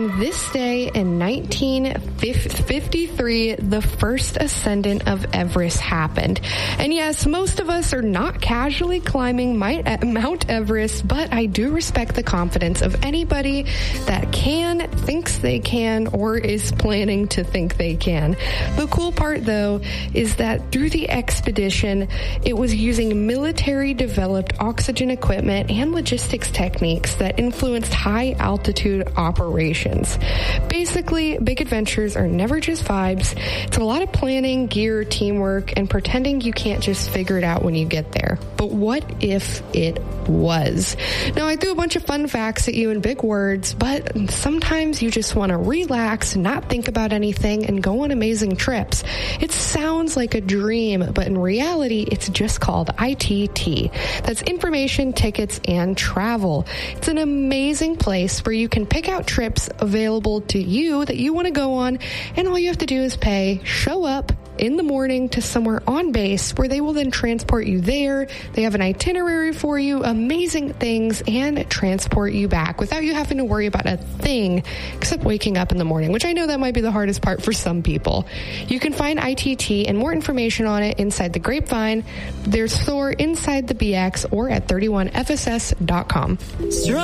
on this day in 1953, the first ascendant of Everest happened. And yes, most of us are not casually climbing Mount Everest, but I do respect the confidence of anybody that can, thinks they can, or is planning to think they can. The cool part, though, is that through the expedition, it was using military-developed oxygen equipment and logistics techniques that influenced high-altitude operations. Basically, big adventures are never just vibes. It's a lot of planning, gear, teamwork, and pretending you can't just figure it out when you get there. But what if it was? Now, I threw a bunch of fun facts at you in big words, but sometimes you just want to relax, not think about anything, and go on amazing trips. It sounds like a dream, but in reality, it's just called ITT. That's Information, Tickets, and Travel. It's an amazing place where you can pick out trips available to you that you want to go on, and all you have to do is pay, show up in the morning to somewhere on base where they will then transport you there. They have an itinerary for you, amazing things, and transport you back without you having to worry about a thing except waking up in the morning, which I know that might be the hardest part for some people. You can find ITT and more information on it inside the Grapevine, their store inside the BX, or at 31fss.com.